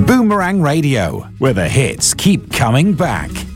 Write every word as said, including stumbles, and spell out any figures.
Boomerang Radio, where the hits keep coming back.